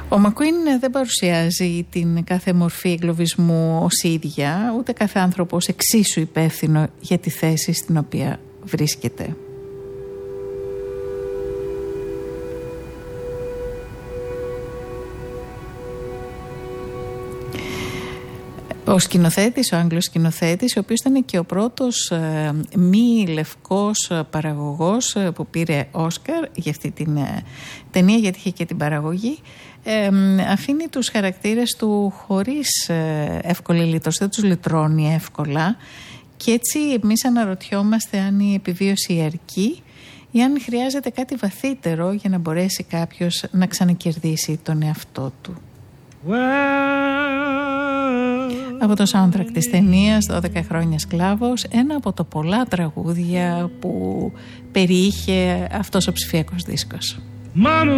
Ο Μακουίν δεν παρουσιάζει την κάθε μορφή εγκλωβισμού ως ίδια, ούτε κάθε άνθρωπο ως εξίσου υπεύθυνο για τη θέση στην οποία βρίσκεται. Ο σκηνοθέτης, ο Άγγλος σκηνοθέτης, ο οποίος ήταν και ο πρώτος μη λευκός παραγωγός που πήρε Όσκαρ για αυτή την ταινία, γιατί είχε και την παραγωγή, αφήνει τους χαρακτήρες του χωρίς εύκολη λύτρωση, δεν τους λυτρώνει εύκολα, και έτσι εμείς αναρωτιόμαστε αν η επιβίωση αρκεί ή αν χρειάζεται κάτι βαθύτερο για να μπορέσει κάποιος να ξανακερδίσει τον εαυτό του. Από το soundtrack της ταινίας 12 χρόνια σκλάβος, ένα από τα πολλά τραγούδια που περιείχε αυτός ο ψηφιακός δίσκος. Mama